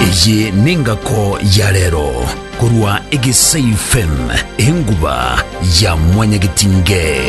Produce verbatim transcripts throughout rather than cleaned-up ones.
Eye ningako ya rero kurwa Egisa F M enguba ya Mwanyagitinge.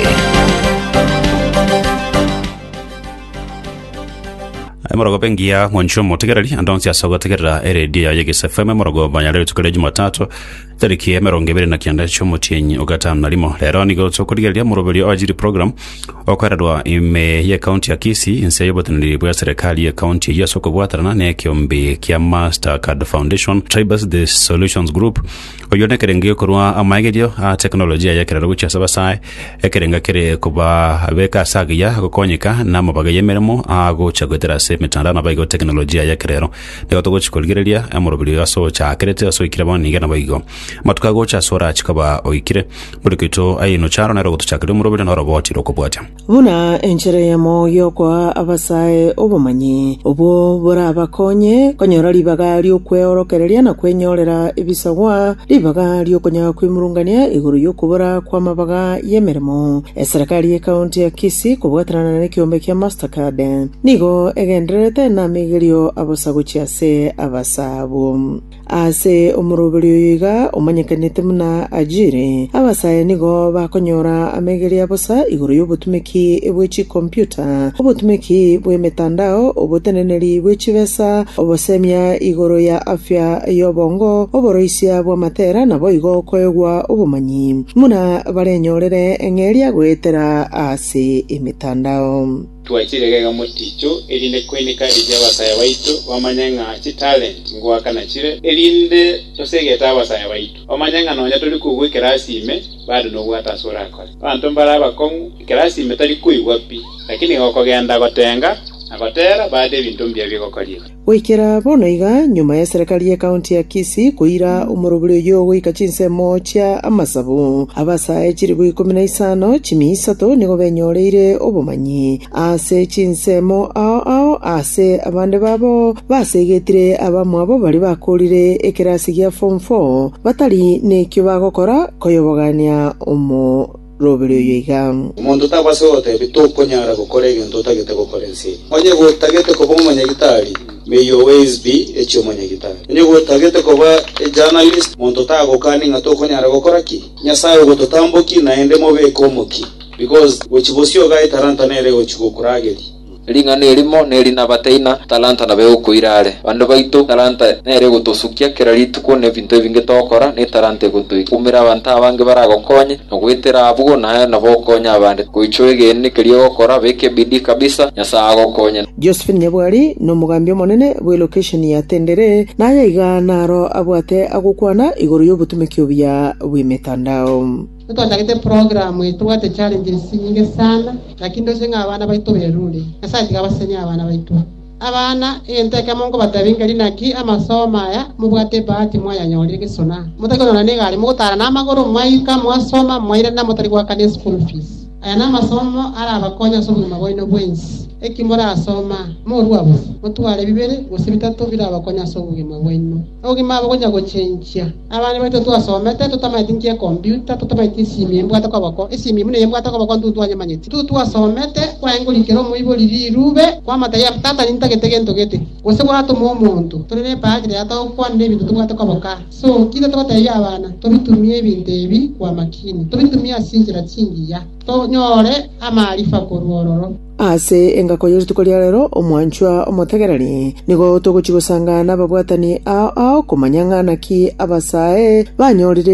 Morogo pengia mwancho motegerali andonsi asogo tegera eredia ya Egisa F M morogo banyare tukale Jumatatu tariki emerongo ebere na kianda chomotienyi ogatano nalimo lero nigo tsokodigelia morobeli ajiri program okwaradwa ime ya county ya Kisii inse yobotaniri bwa serikali ya county ya soko bwatarana ne kyombe kya Mastercard Foundation Tribus the Solutions Group oyone kerenge korwa amagedio a teknolojia ya kerero gucha sabasai ekerenga kere kuba abeka sagiya gukonyeka na mabaga yemeremo ago chagwetera se mitanda na baigo teknolojia ya kerero nego to gochikoligerelia amorobeli aso cha kerete aso ikirabani ngana baigo matukago cha sora chikaba oikire burikito ayino charo na rogoto chakire murobele na roboti rokobwata buna enchere ya moyo kwa abasae obumanyi obo bora abakonye konyora libaga lyo kweorokereria na kwenyorera ebisagwa libaga lyo konya kwimurungania iguru yo kubora kwa mabaga yemeremo eserikali ya county ya Kisii kubwatrana na kiombe kya Mastercard nigo egenderete na migerio abosaguchi ase abasabo ase omurobeli yiga omanyekanete muna ajire abasaye nigo bakonyora amegeria bosa iguru y'obutumeki ebwechi computer obutumeki bwe metandao obuteneneri bwechibesa obosemya iguru ya afya yobongo oboroisia bwa matera nabo igo kwegwa obumanyi muna barenyorere engeria gwetera ase emetandao tuachirega moticho elinde kwenika ije abasaya baitu bamanyenga chi talent ngwakana chire elinde tosegeta abasaya baitu bamanyenga nonya tuli kugwe kirasi ime bado no gwata sura akole bantu mbara bakongu kirasi ime tali kuigwa pi lakini okogenda gotenga agotera baade ebintu mbya bigokoriga wikira bonoiga nyuma ya serikali ya county ya Kisii kuira umurubuli yo wika chinsemo cha amasabu abasae chiri bwi kumi na isano chimi isato nigo benyoreire obumanyi ase chinsemo ao ao ase abande babo basegetire abamwe abo bali bakorire ekirasi gya form four batali nekyo bagokora koyobogania umu robero yiga umuntu tabasote bitokonyara gukorega ndo tagete gukorensi onye gutagete ko bomanya gitari may you always be echo manya gitari onye gutagete ko ba journalist muntu tago kani ngatokonyara gukoraki nyasaye gutotamboki naende mobe komoki because wechibosio gai taranta nere gochigukurageri linga nerimo neri na bateina talanta na beo kuirare bando baito talanta nere gutosukia keraritu ko ne bintu binge tokora ne talanta gutui kumira banta abange baragokonye no gwetera abugo na na bokonya abande kuichwege ne kiriyo gukora beke bidi kabisa nyasa agokonye Josephine Nyabwari no mugambyo monene bwe location ya Tendere na yaiga naro abwate agukwana iguru y'obutumekyo bya bwimetandao tutagete program itwate challenges nyingi sana lakini ndo senga abana baitu beruri asati kabasenya abana baitu abana enteka mongo batabingari naki amasoma ya mubwate bahati mwaya nyori gisona mutako na negari mutara na magoro mwaika mwasoma mwaira na mutari kwa kane school fees aya na masomo ara abakonya so buma boino bwensi ekimora asoma moru abo mutware bibere gusibitatu bira abakonya so buma boino ogima abakonya go chenchia abana bato twasomete tutamatingie computer tutamaiti simi mbwata kwa bako esimi mune mbwata kwa bako tutwanye manyeti tu twasomete kwa engulikero muibo lirube kwa mataya tata nintagetege ntogete gose kwa to momuntu turene paje ya to kwa ndebi tutwata kwa baka so kida twataya abana tubitumie ibintu ebi kwa makini tubitumia sinjira chingiya to nyore amarifa korororo ase engako yiritukolia rero omwanchwa omotegereri nigo togochigusanga nababwatani ao ao kumanyang'ana ki abasae banyorire